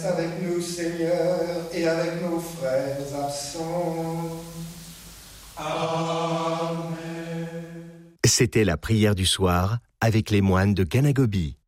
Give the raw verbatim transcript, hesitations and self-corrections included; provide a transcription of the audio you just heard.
reste avec nous, Seigneur, et avec nos frères absents. Amen. C'était la prière du soir avec les moines de Ganagobi.